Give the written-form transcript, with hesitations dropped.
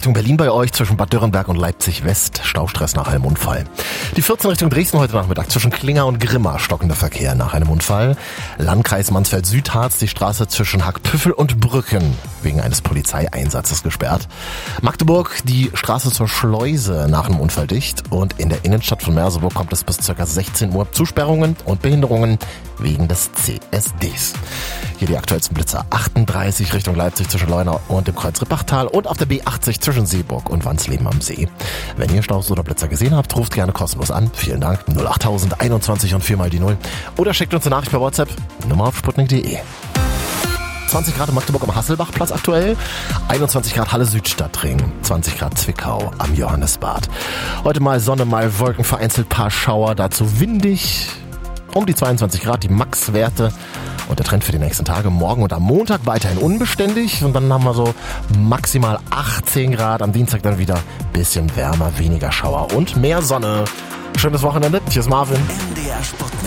Richtung Berlin bei euch zwischen Bad Dürrenberg und Leipzig West. Staustress nach einem Unfall. Die 14 Richtung Dresden heute Nachmittag zwischen Klinger und Grimma stockender Verkehr nach einem Unfall. Landkreis Mansfeld-Südharz, die Straße zwischen Hackpüffel und Brücken wegen eines Polizeieinsatzes gesperrt. Magdeburg, die Straße zur Schleuse nach einem Unfall dicht. Und in der Innenstadt von Merseburg kommt es bis ca. 16 Uhr Zusperrungen und Behinderungen wegen des CSDs. Hier die aktuellsten Blitzer. 38 Richtung Leipzig zwischen Leuna und dem Kreuz Rippachtal und auf der B80 zwischen Seeburg und Wansleben am See. Wenn ihr Staus oder Blitzer gesehen habt, ruft gerne kostenlos an. Vielen Dank. 08000 21 und 4 mal die 0. Oder schickt uns eine Nachricht per WhatsApp. Nummer auf sputnik.de. 20 Grad in Magdeburg am Hasselbachplatz aktuell, 21 Grad Halle Südstadtring, 20 Grad Zwickau am Johannesbad. Heute mal Sonne, mal Wolken, vereinzelt paar Schauer, dazu windig, um die 22 Grad, die Max-Werte. Und der Trend für die nächsten Tage, morgen und am Montag weiterhin unbeständig. Und dann haben wir so maximal 18 Grad, am Dienstag dann wieder bisschen wärmer, weniger Schauer und mehr Sonne. Schönes Wochenende, hier ist Marvin. MDR Sputnik.